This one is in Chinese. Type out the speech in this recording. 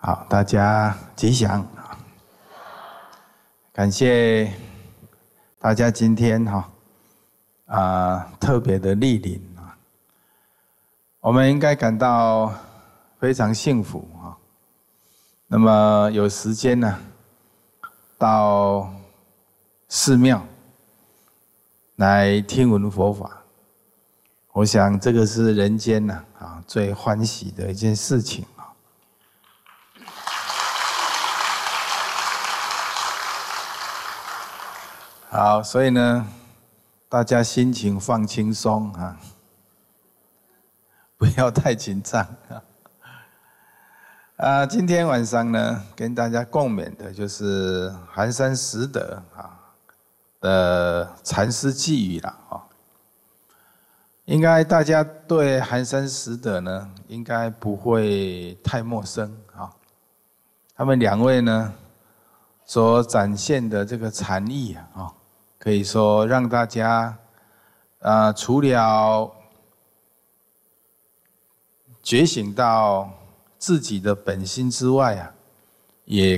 好，大家吉祥。感谢大家今天特别的莅临啊，我们应该感到非常幸福啊。那么有时间呢，到寺庙来听闻佛法，我想这个是人间最欢喜的一件事情。好，所以呢，大家心情放轻松不要太紧张今天晚上呢，跟大家共勉的就是寒山拾得的禅师寄语了应该大家对寒山拾得呢，应该不会太陌生他们两位呢，所展现的这个禅意可以说让大家除了觉醒到自己的本心之外也